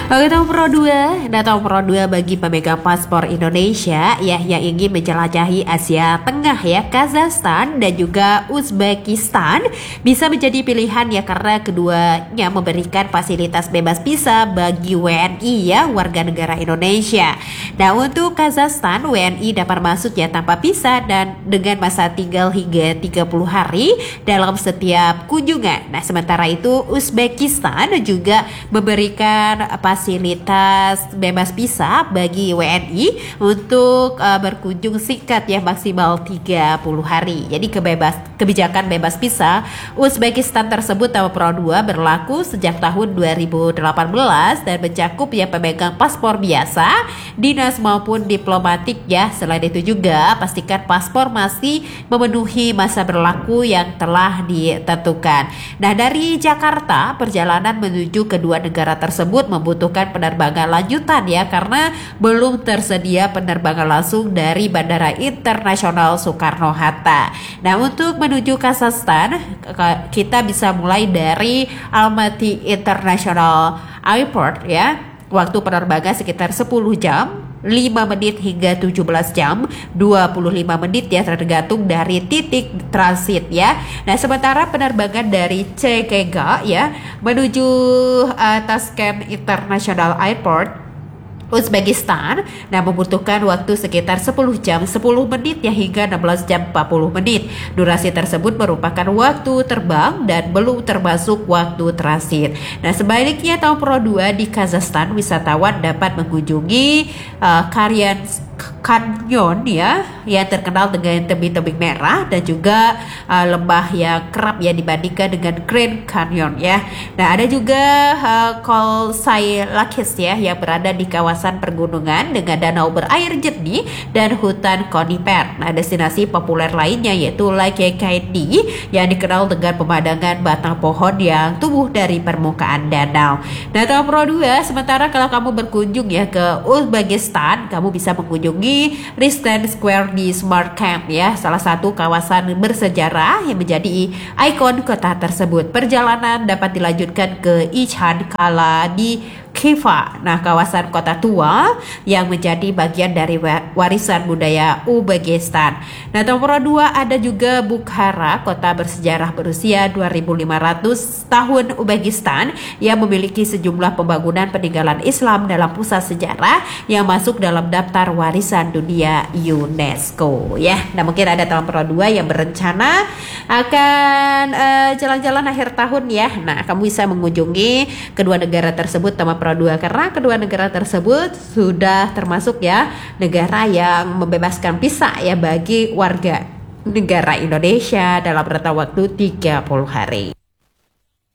Oke, tahun Pro 2. Nah, tahun Pro 2 bagi pemegang paspor Indonesia ya yang ingin menjelajahi Asia Tengah ya, Kazakhstan dan juga Uzbekistan bisa menjadi pilihan ya karena keduanya memberikan fasilitas bebas visa bagi WNI ya, warga negara Indonesia. Nah, untuk Kazakhstan WNI dapat masuk ya tanpa visa dan dengan masa tinggal hingga 30 hari dalam setiap kunjungan. Nah, sementara itu Uzbekistan juga memberikan fasilitas bebas visa bagi WNI untuk berkunjung singkat ya maksimal 30 hari. Jadi kebijakan bebas visa Uzbekistan tersebut tahun Pro 2 berlaku sejak tahun 2018 dan mencakup ya pemegang paspor biasa, dinas maupun diplomatik ya. Selain itu juga pastikan paspor masih memenuhi masa berlaku yang telah ditentukan. Nah, dari Jakarta perjalanan menuju kedua negara tersebut membutuhkan penerbangan lanjutan ya karena belum tersedia penerbangan langsung dari Bandara Internasional Soekarno-Hatta. Nah, untuk menuju Kazakhstan kita bisa mulai dari Almaty International Airport ya. Waktu penerbangan sekitar 10 jam 5 menit hingga 17 jam 25 menit ya tergantung dari titik transit ya. Nah, sementara penerbangan dari Cegega ya menuju Tashkent International Airport Uzbekistan membutuhkan waktu sekitar 10 jam 10 menit ya hingga 16 jam 40 menit. Durasi tersebut merupakan waktu terbang dan belum termasuk waktu transit. Nah, sebaliknya tahun Pro 2 di Kazakhstan wisatawan dapat mengunjungi Karyan Canyon ya yang terkenal dengan tebing-tebing merah dan juga lembah yang kerap ya dibandingkan dengan Grand Canyon ya. Nah, ada juga Kolsay Lakes ya yang berada di kawasan pergunungan dengan danau berair jernih dan hutan konifer. Nah, destinasi populer lainnya yaitu Lake Kaindi yang dikenal dengan pemandangan batang pohon yang tumbuh dari permukaan danau. Nah, tahun Pro 2 sementara kalau kamu berkunjung ya ke Uzbekistan, kamu bisa mengunjungi Ristan Square di Smart Camp ya, salah satu kawasan bersejarah yang menjadi ikon kota tersebut. Perjalanan dapat dilanjutkan ke Ichan Kala di Khiva, nah kawasan kota tua yang menjadi bagian dari warisan budaya Uzbekistan. Nah, tahun Pro 2 ada juga Bukhara, kota bersejarah berusia 2500 tahun Uzbekistan yang memiliki sejumlah pembangunan peninggalan Islam dalam pusat sejarah yang masuk dalam daftar warisan dunia UNESCO ya. Nah, mungkin ada tahun Pro 2 yang berencana akan jalan-jalan akhir tahun ya. Nah, kamu bisa mengunjungi kedua negara tersebut tahun Pro 2 karena kedua negara tersebut sudah termasuk ya negara yang membebaskan visa ya bagi warga negara Indonesia dalam rentang waktu 30 hari.